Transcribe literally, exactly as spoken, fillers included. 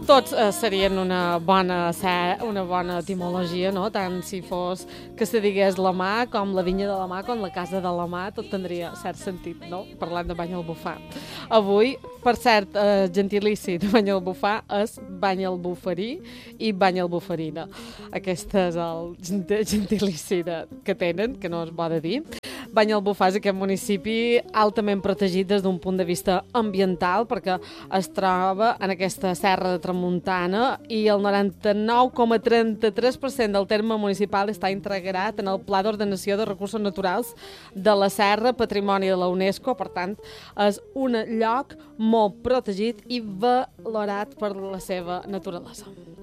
tots eh, serien una bona, una bona etimologia, no? Tant si fos que se digués la mà, com la vinya de la mà, com la casa de la mà, tot tindria cert sentit, no? Parlant de Banyalbufar. Avui, per cert, eh, gentilici de Banyalbufar és Banyalbufarí i Banyalbufarina. Aquest és el gentilici de, que tenen, que no es bo de dir. Banyalbufar és aquest municipi altament protegit des d'un punt de vista ambiental perquè es troba en aquesta serra de Tramuntana i el noranta-nou coma trenta-tres per cent del terme municipal està integrat en el Pla d'Ordenació de Recursos Naturals de la Serra, Patrimoni de la UNESCO. Per tant, és un lloc molt protegit i valorat per la seva naturalesa.